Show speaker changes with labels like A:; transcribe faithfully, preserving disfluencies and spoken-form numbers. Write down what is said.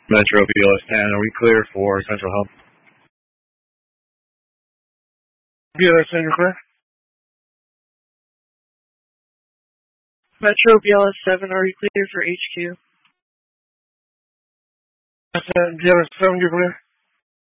A: Metro B L S ten, are we clear for Central Hub? B L S ten, you're clear?
B: Metro B L S seven, are you clear for H Q?
A: B L S seven, you're clear?